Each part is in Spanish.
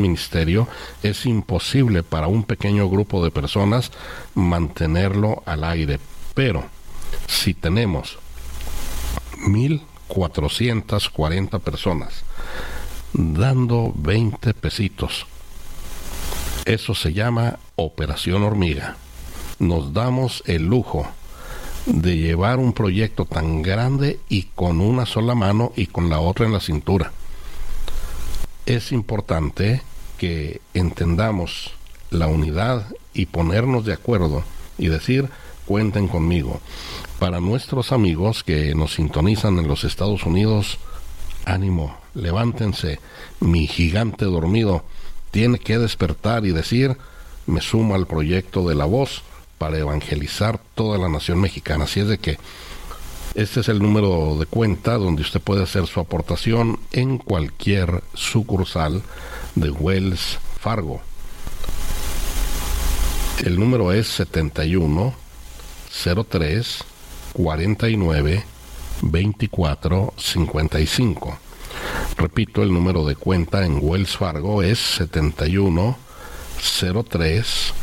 ministerio, es imposible para un pequeño grupo de personas mantenerlo al aire. Pero si tenemos 1,440 personas dando 20 pesitos, eso se llama Operación Hormiga. Nos damos el lujo de llevar un proyecto tan grande y con una sola mano y con la otra en la cintura. Es importante que entendamos la unidad y ponernos de acuerdo y decir: cuenten conmigo. Para nuestros amigos que nos sintonizan en los Estados Unidos, ánimo, levántense. Mi gigante dormido tiene que despertar y decir: me sumo al proyecto de La Voz para evangelizar toda la nación mexicana. Así es de que este es el número de cuenta donde usted puede hacer su aportación en cualquier sucursal de Wells Fargo. El número es 71 03 49 24 55. Repito, el número de cuenta en Wells Fargo es 71 03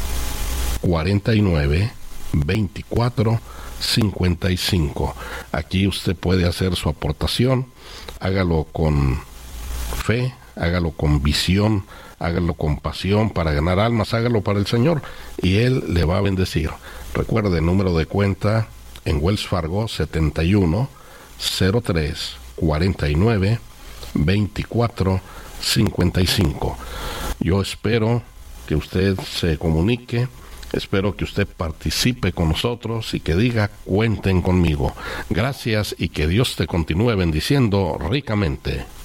49 24 55. Aquí usted puede hacer su aportación. Hágalo con fe, hágalo con visión, hágalo con pasión para ganar almas, hágalo para el Señor y Él le va a bendecir. Recuerde, el número de cuenta en Wells Fargo: 71 03 49 24 55. Yo espero que usted se comunique, espero que usted participe con nosotros y que diga: cuenten conmigo. Gracias y que Dios te continúe bendiciendo ricamente.